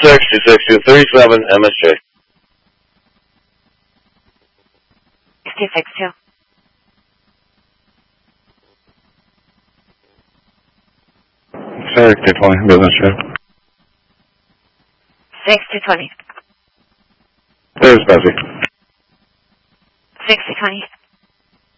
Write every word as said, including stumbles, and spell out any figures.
six two six two three seven M S J. six two six two. six two twenty, business trip. six two twenty. There's Bessie. six two twenty.